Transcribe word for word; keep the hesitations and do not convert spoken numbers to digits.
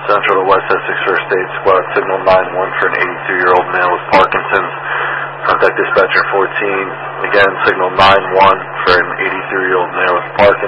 Central to West Essex First Aid Squad, signal nine one for an eighty-two-year-old male with Parkinson's. Contact dispatcher fourteen. Again, signal nine one for an eighty-three-year-old male with Parkinson's.